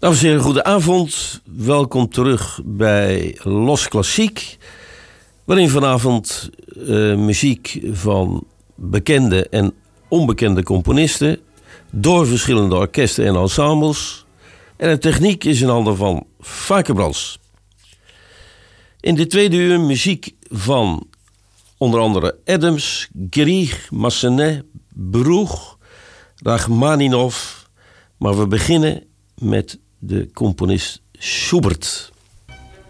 Dames en heren, goedenavond. Welkom terug bij Los Klassiek, waarin vanavond muziek van bekende en onbekende componisten door verschillende orkesten en ensembles. En de techniek is in handen van Vaike Brands. In de tweede uur muziek van onder andere Adams, Grieg, Massenet, Bruch, Rachmaninov. Maar we beginnen met de componist Schubert.